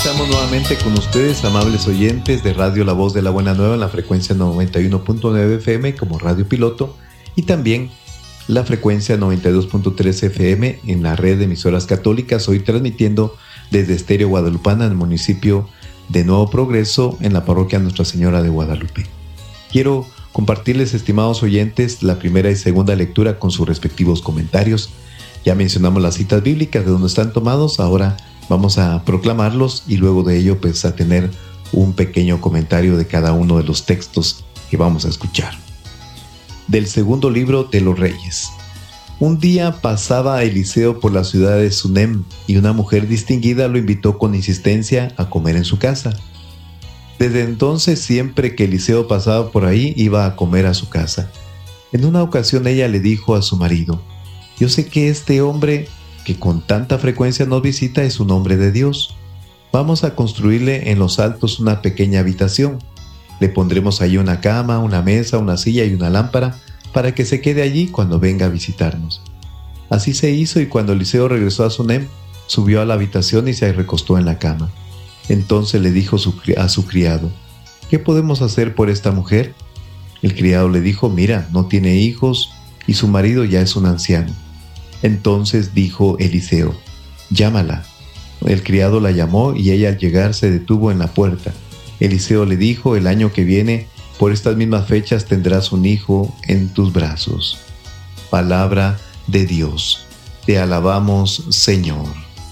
Estamos nuevamente con ustedes, amables oyentes de Radio La Voz de la Buena Nueva en la frecuencia 91.9 FM como radio piloto y también la frecuencia 92.3 FM en la red de emisoras católicas, hoy transmitiendo desde Estéreo Guadalupana en el municipio de Nuevo Progreso en la parroquia Nuestra Señora de Guadalupe. Quiero compartirles, estimados oyentes, la primera y segunda lectura con sus respectivos comentarios. Ya mencionamos las citas bíblicas de donde están tomados, ahora vamos a proclamarlos y luego de ello pues a tener un pequeño comentario de cada uno de los textos que vamos a escuchar. Del segundo libro de los Reyes. Un día pasaba Eliseo por la ciudad de Sunem y una mujer distinguida lo invitó con insistencia a comer en su casa. Desde entonces, siempre que Eliseo pasaba por ahí, iba a comer a su casa. En una ocasión ella le dijo a su marido: «Yo sé que este hombre que con tanta frecuencia nos visita es un hombre de Dios. Vamos a construirle en los altos una pequeña habitación. Le pondremos allí una cama, una mesa, una silla y una lámpara para que se quede allí cuando venga a visitarnos». Así se hizo, y cuando Eliseo regresó a Sunem, subió a la habitación y se recostó en la cama. Entonces le dijo a su criado: «¿Qué podemos hacer por esta mujer?». El criado le dijo: «Mira, no tiene hijos y su marido ya es un anciano». Entonces dijo Eliseo: «Llámala». El criado la llamó y ella al llegar se detuvo en la puerta. Eliseo le dijo: «El año que viene, por estas mismas fechas, tendrás un hijo en tus brazos». Palabra de Dios. Te alabamos, Señor.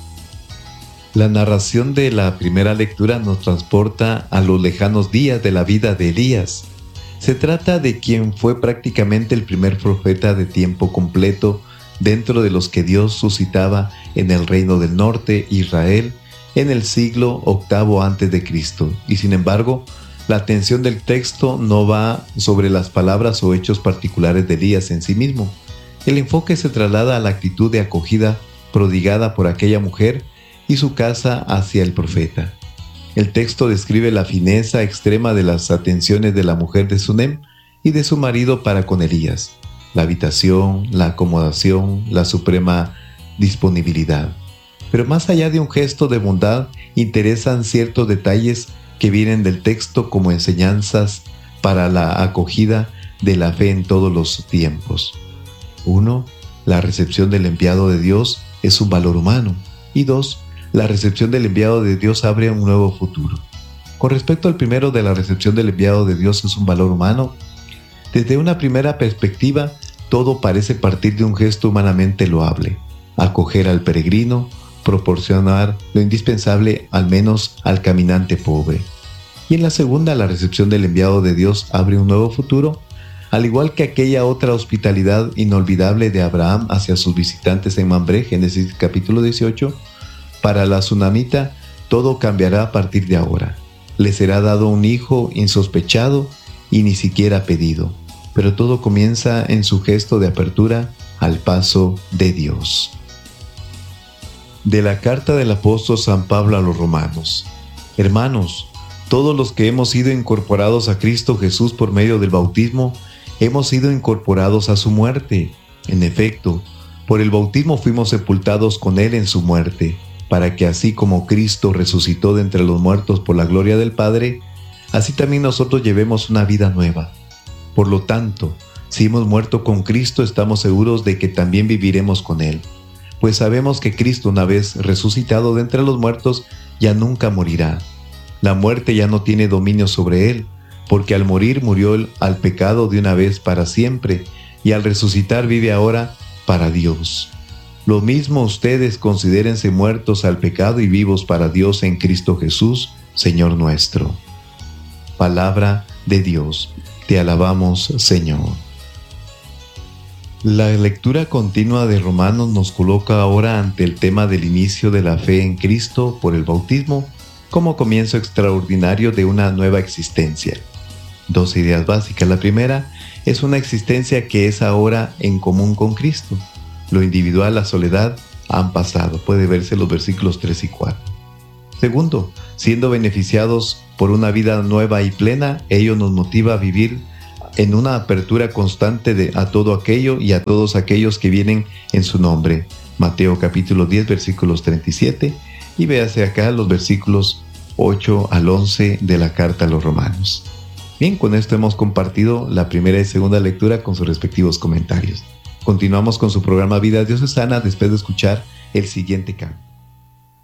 La narración de la primera lectura nos transporta a los lejanos días de la vida de Elías. Se trata de quien fue prácticamente el primer profeta de tiempo completo dentro de los que Dios suscitaba en el reino del norte, Israel, en el siglo VIII a.C. Y sin embargo, la atención del texto no va sobre las palabras o hechos particulares de Elías en sí mismo. El enfoque se traslada a la actitud de acogida prodigada por aquella mujer y su casa hacia el profeta. El texto describe la fineza extrema de las atenciones de la mujer de Sunem y de su marido para con Elías, la habitación, la acomodación, la suprema disponibilidad. Pero más allá de un gesto de bondad, interesan ciertos detalles que vienen del texto como enseñanzas para la acogida de la fe en todos los tiempos. 1. La recepción del enviado de Dios es un valor humano. Y 2. La recepción del enviado de Dios abre un nuevo futuro. Con respecto al primero, de la recepción del enviado de Dios es un valor humano, desde una primera perspectiva, todo parece partir de un gesto humanamente loable: acoger al peregrino, proporcionar lo indispensable al menos al caminante pobre. Y en la segunda, la recepción del enviado de Dios abre un nuevo futuro, al igual que aquella otra hospitalidad inolvidable de Abraham hacia sus visitantes en Mambré, Génesis capítulo 18. Para la sunamita, todo cambiará a partir de ahora. Le será dado un hijo insospechado y ni siquiera pedido, pero todo comienza en su gesto de apertura al paso de Dios. De la carta del apóstol San Pablo a los romanos. Hermanos, todos los que hemos sido incorporados a Cristo Jesús por medio del bautismo, hemos sido incorporados a su muerte. En efecto, por el bautismo fuimos sepultados con Él en su muerte, para que así como Cristo resucitó de entre los muertos por la gloria del Padre, así también nosotros llevemos una vida nueva. Por lo tanto, si hemos muerto con Cristo, estamos seguros de que también viviremos con Él, pues sabemos que Cristo, una vez resucitado de entre los muertos, ya nunca morirá. La muerte ya no tiene dominio sobre Él, porque al morir murió al pecado de una vez para siempre, y al resucitar vive ahora para Dios. Lo mismo ustedes, considérense muertos al pecado y vivos para Dios en Cristo Jesús, Señor nuestro. Palabra de Dios. Te alabamos, Señor. La lectura continua de Romanos nos coloca ahora ante el tema del inicio de la fe en Cristo por el bautismo como comienzo extraordinario de una nueva existencia. Dos ideas básicas. La primera es una existencia que es ahora en común con Cristo. Lo individual, la soledad, han pasado. Puede verse los versículos 3 y 4. Segundo, siendo beneficiados por una vida nueva y plena, ello nos motiva a vivir en una apertura constante a todo aquello y a todos aquellos que vienen en su nombre. Mateo capítulo 10, versículos 37. y véase acá los versículos 8 al 11 de la carta a los Romanos. Bien, con esto hemos compartido la primera y segunda lectura con sus respectivos comentarios. Continuamos con su programa Vida Diocesana después de escuchar el siguiente canto.